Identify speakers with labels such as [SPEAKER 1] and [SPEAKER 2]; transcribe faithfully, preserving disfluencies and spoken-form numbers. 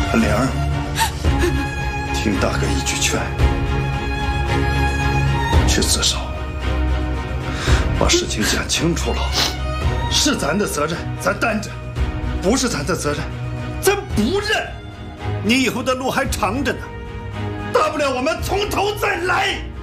[SPEAKER 1] 恩玲，听大哥一句劝，去自首，把事情讲清楚了。是咱的责任，咱担着；不是咱的责任，咱不认。你以后的路还长着呢，大不了我们从头再来。